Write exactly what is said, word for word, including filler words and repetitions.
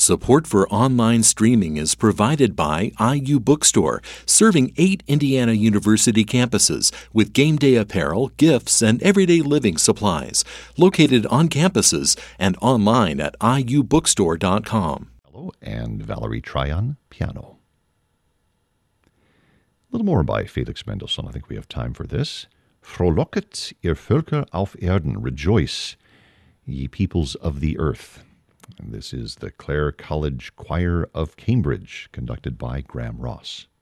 Support for online streaming is provided by I U Bookstore, serving eight Indiana University campuses with game day apparel, gifts, and everyday living supplies. Located on campuses and online at I U bookstore dot com. Hello, and Valerie Tryon, piano. A little more by Felix Mendelssohn. I think we have time for this. Frohlocket, ihr Völker auf Erden, rejoice, ye peoples of the earth. And this is the Clare College Choir of Cambridge, conducted by Graham Ross.